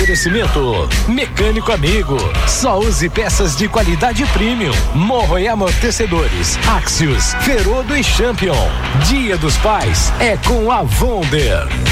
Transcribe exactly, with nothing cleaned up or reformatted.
Oferecimento Mecânico Amigo. Só use peças de qualidade premium. Morro e amortecedores. Axios, Ferodo e Champion. Dia dos Pais é com a Wonder.